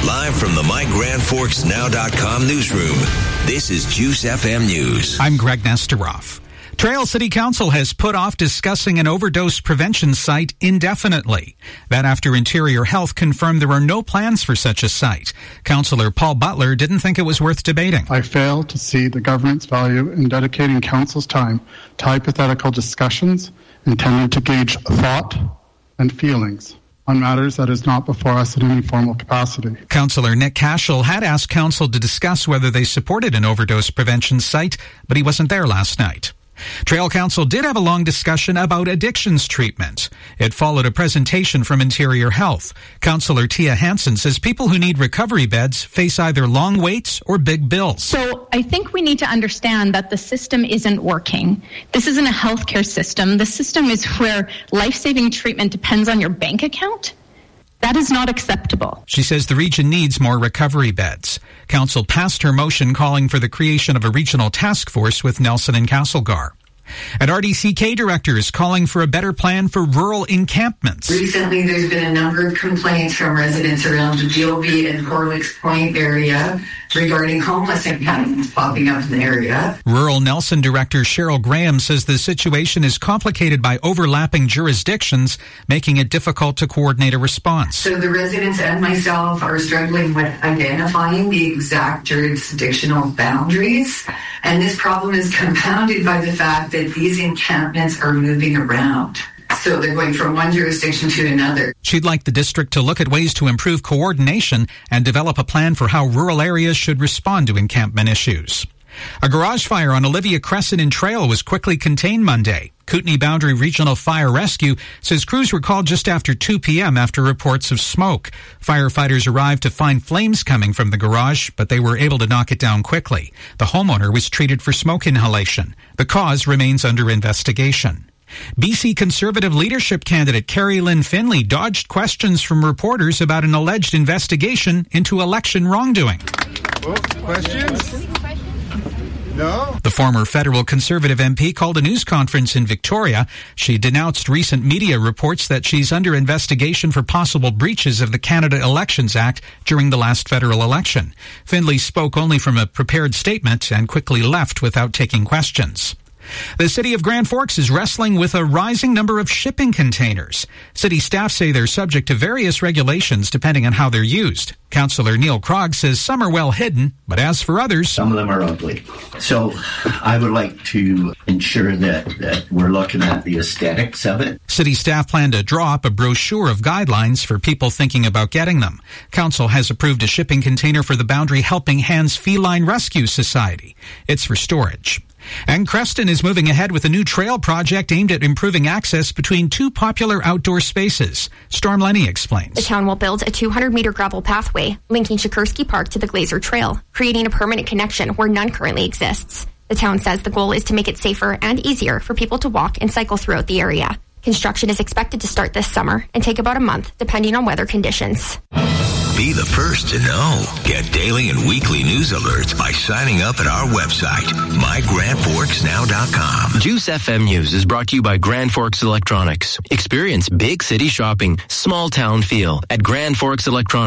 Live from the MyGrandForksNow.com newsroom, this is Juice FM News. I'm Greg Nesteroff. Trail City Council has put off discussing an overdose prevention site indefinitely. That after Interior Health confirmed there are no plans for such a site. Councillor Paul Butler didn't think it was worth debating. I fail to see the government's value in dedicating council's time to hypothetical discussions intended to gauge thought and feelings on matters that is not before us in any formal capacity. Councillor Nick Cashel had asked council to discuss whether they supported an overdose prevention site, but he wasn't there last night. Trail Council did have a long discussion about addictions treatment. It followed a presentation from Interior Health. Councillor Tia Hansen says people who need recovery beds face either long waits or big bills. So I think we need to understand that the system isn't working. This isn't a healthcare system. The system is where life-saving treatment depends on your bank account. That is not acceptable. She says the region needs more recovery beds. Council passed her motion calling for the creation of a regional task force with Nelson and Castlegar. And RDCK director is calling for a better plan for rural encampments. Recently, there's been a number of complaints from residents around the Gilby and Horlicks Point area regarding homeless encampments popping up in the area. Rural Nelson director Cheryl Graham says the situation is complicated by overlapping jurisdictions, making it difficult to coordinate a response. So the residents and myself are struggling with identifying the exact jurisdictional boundaries, and this problem is compounded by the fact that these encampments are moving around. So they're going from one jurisdiction to another. She'd like the district to look at ways to improve coordination and develop a plan for how rural areas should respond to encampment issues. A garage fire on Olivia Crescent in Trail was quickly contained Monday. Kootenay Boundary Regional Fire Rescue says crews were called just after 2 p.m. after reports of smoke. Firefighters arrived to find flames coming from the garage, but they were able to knock it down quickly. The homeowner was treated for smoke inhalation. The cause remains under investigation. BC Conservative leadership candidate Carrie Lynn Finley dodged questions from reporters about an alleged investigation into election wrongdoing. Questions? No. The former federal Conservative MP called a news conference in Victoria. She denounced recent media reports that she's under investigation for possible breaches of the Canada Elections Act during the last federal election. Finley spoke only from a prepared statement and quickly left without taking questions. The city of Grand Forks is wrestling with a rising number of shipping containers. City staff say they're subject to various regulations depending on how they're used. Councillor Neil Krog says some are well hidden, but as for others, some of them are ugly. So I would like to ensure that we're looking at the aesthetics of it. City staff plan to draw up a brochure of guidelines for people thinking about getting them. Council has approved a shipping container for the Boundary Helping Hands Feline Rescue Society. It's for storage. And Creston is moving ahead with a new trail project aimed at improving access between two popular outdoor spaces. Storm Lenny explains. The town will build a 200-meter gravel pathway linking Shikursky Park to the Glacier Trail, creating a permanent connection where none currently exists. The town says the goal is to make it safer and easier for people to walk and cycle throughout the area. Construction is expected to start this summer and take about a month, depending on weather conditions. Be the first to know. Get daily and weekly news alerts by signing up at our website, MyGrandForksNow.com. Juice FM News is brought to you by Grand Forks Electronics. Experience big city shopping, small town feel at Grand Forks Electronics.